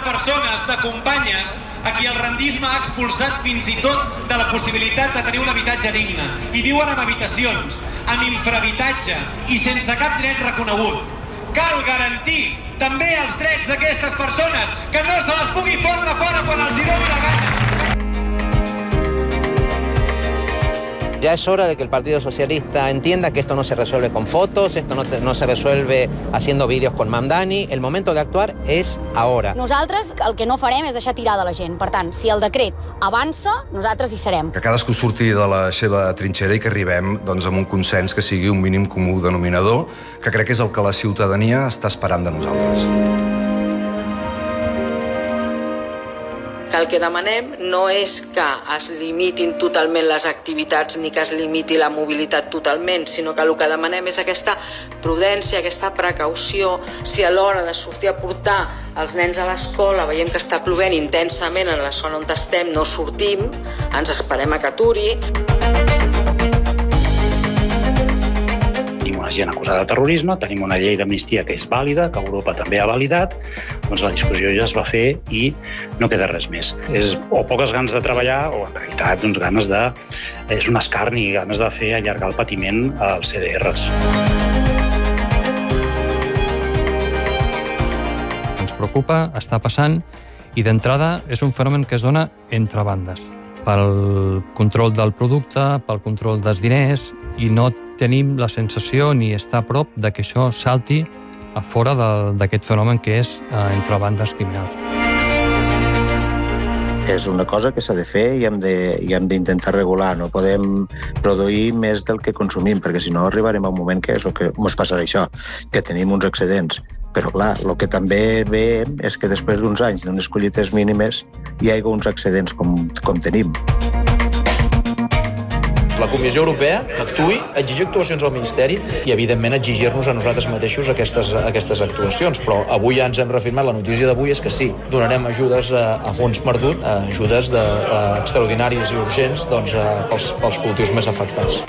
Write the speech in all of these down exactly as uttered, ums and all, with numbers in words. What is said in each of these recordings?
persones, de companyes, a qui el rendisme ha expulsat fins i tot de la possibilitat de tenir un habitatge digne. I viuen en habitacions, amb infrahabitatge i sense cap dret reconegut. Cal garantir també els drets d'aquestes persones, que no se les pugui fotre fora quan els hi doni la gana. Ya es hora de que el Partido Socialista entienda que esto no se resuelve con fotos, esto no, te, no se resuelve haciendo vídeos con Mamdani. El momento de actuar és ahora. Nosaltres el que no farem és deixar tirada la gent. Per tant, si el decret avança, nosaltres hi serem. Que cadascú surti de la seva trinxera i que arribem doncs, amb un consens que sigui un mínim comú denominador, que crec que és el que la ciutadania està esperant de nosaltres. Que el que demanem no és que es limitin totalment les activitats ni que es limiti la mobilitat totalment, sinó que el que demanem és aquesta prudència, aquesta precaució. Si a l'hora de sortir a portar els nens a l'escola veiem que està plovent intensament en la zona on estem, no sortim, ens esperem a que aturi. Tenim una gent acusada de terrorisme, tenim una llei d'amnistia que és vàlida, que Europa també ha validat, doncs la discussió ja es va fer i no queda res més. És o poques ganes de treballar o en realitat doncs, ganes de... és un escarni, ganes de fer allargar el patiment als C D Rs. Ens preocupa, està passant i d'entrada és un fenomen que es dona entre bandes. Pel control del producte, pel control dels diners i no tenim la sensació ni estar a prop de que això salti a fora d'aquest fenomen que és eh, entre bandes criminals. És una cosa que s'ha de fer i hem de, i hem d'intentar regular. No podem produir més del que consumim, perquè si no arribarem a un moment que és el que ens passa d'això, que tenim uns excedents. Però clar, el que també veiem és que després d'uns anys d'unes collites mínimes hi ha uns excedents com, com tenim. La Comissió Europea que actuï, exigir actuacions al Ministeri i, evidentment, exigir-nos a nosaltres mateixos aquestes, aquestes actuacions. Però avui ja ens hem reafirmat, la notícia d'avui és que sí, donarem ajudes a, a fons perdut, a ajudes de, a extraordinàries i urgents doncs, a, pels, pels cultius més afectats.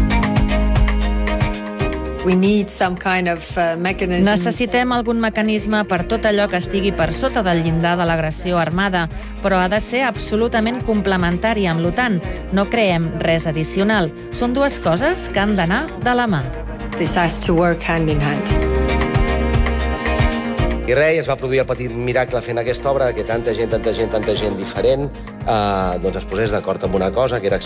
We need some kind of uh, mechanism. Necessitem algun mecanisme per tot allò que estigui per sota del llindar de l'agressió armada, però ha de ser absolutament complementari amb l'OTAN. No creem res addicional. Són dues coses que han d'anar de la mà. This has to work hand in hand. I res, es va produir el petit miracle fent aquesta obra, que tanta gent, tanta gent, tanta gent diferent eh, doncs es posés d'acord amb una cosa, que era